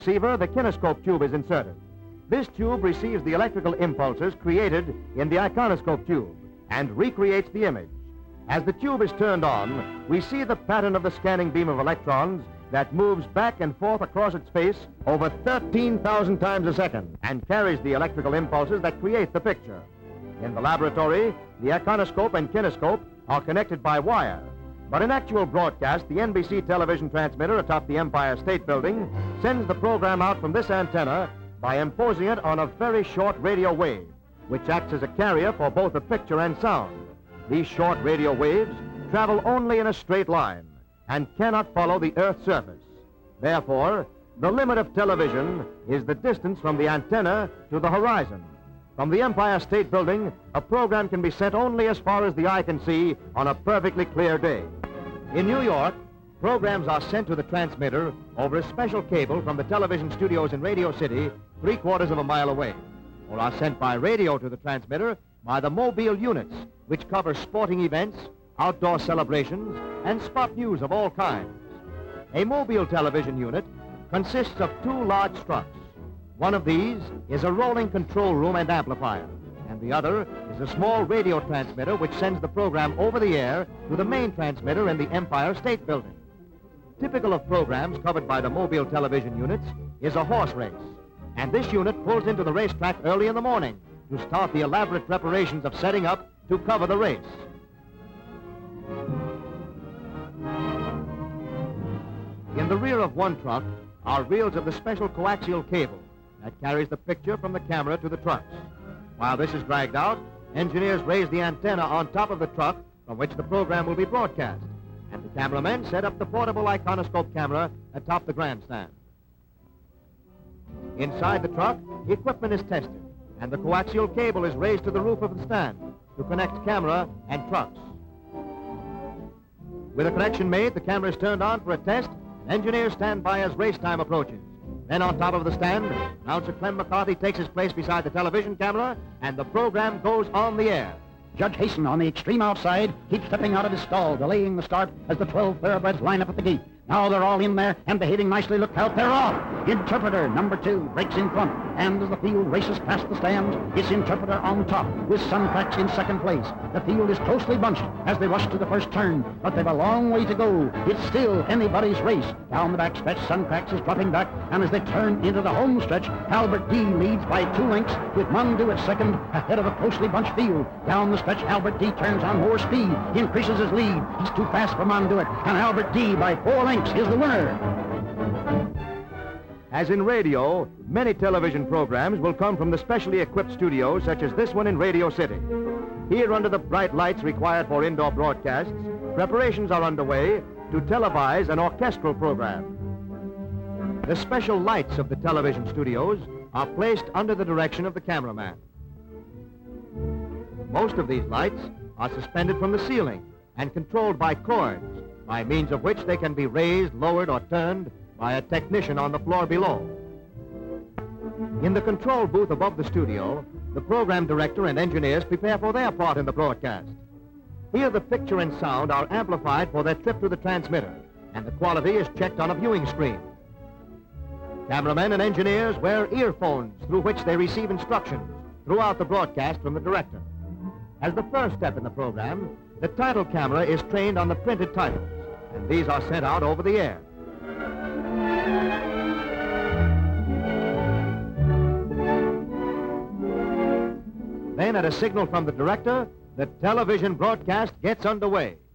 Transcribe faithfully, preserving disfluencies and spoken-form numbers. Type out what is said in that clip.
receiver, the kinescope tube is inserted. This tube receives the electrical impulses created in the iconoscope tube and recreates the image. As the tube is turned on, we see the pattern of the scanning beam of electrons that moves back and forth across its face over thirteen thousand times a second and carries the electrical impulses that create the picture. In the laboratory, the iconoscope and kinescope are connected by wire. But in actual broadcast, the N B C television transmitter atop the Empire State Building sends the program out from this antenna by imposing it on a very short radio wave, which acts as a carrier for both the picture and sound. These short radio waves travel only in a straight line and cannot follow the Earth's surface. Therefore, the limit of television is the distance from the antenna to the horizon. From the Empire State Building, a program can be sent only as far as the eye can see on a perfectly clear day. In New York, programs are sent to the transmitter over a special cable from the television studios in Radio City, three quarters of a mile away, or are sent by radio to the transmitter by the mobile units, which cover sporting events, outdoor celebrations, and spot news of all kinds. A mobile television unit consists of two large struts. One of these is a rolling control room and amplifier, and the other is a small radio transmitter which sends the program over the air to the main transmitter in the Empire State Building. Typical of programs covered by the mobile television units is a horse race, and this unit pulls into the racetrack early in the morning to start the elaborate preparations of setting up to cover the race. In the rear of one truck are reels of the special coaxial cable that carries the picture from the camera to the trucks. While this is dragged out, engineers raise the antenna on top of the truck from which the program will be broadcast, and the cameramen set up the portable iconoscope camera atop the grandstand. Inside the truck, equipment is tested, and the coaxial cable is raised to the roof of the stand to connect camera and trucks. With a connection made, the camera is turned on for a test, and engineers stand by as race time approaches. Then on top of the stand, announcer Clem McCarthy takes his place beside the television camera, and the program goes on the air. Judge Hasten on the extreme outside keeps stepping out of his stall, delaying the start as the twelve thoroughbreds line up at the gate. Now they're all in there and behaving nicely. Look out, they're off. Interpreter number two breaks in front, and as the field races past the stands, it's Interpreter on top with Suncracks in second place. The field is closely bunched as they rush to the first turn, but they've a long way to go. It's still anybody's race. Down the back stretch, Suncracks is dropping back, and as they turn into the home stretch, Albert D leads by two lengths with Mondu at second ahead of a closely bunched field. Down the stretch, Albert D turns on more speed. He increases his lead. He's too fast for Monduit, and Albert D by four lengths is the winner. As in radio, many television programs will come from the specially equipped studios such as this one in Radio City. Here, under the bright lights required for indoor broadcasts, preparations are underway to televise an orchestral program. The special lights of the television studios are placed under the direction of the cameraman. Most of these lights are suspended from the ceiling and controlled by cords, by means of which they can be raised, lowered, or turned by a technician on the floor below. In the control booth above the studio, the program director and engineers prepare for their part in the broadcast. Here, the picture and sound are amplified for their trip to the transmitter, and the quality is checked on a viewing screen. Cameramen and engineers wear earphones through which they receive instructions throughout the broadcast from the director. As the first step in the program, the title camera is trained on the printed titles, and these are sent out over the air. Then, at a signal from the director, the television broadcast gets underway.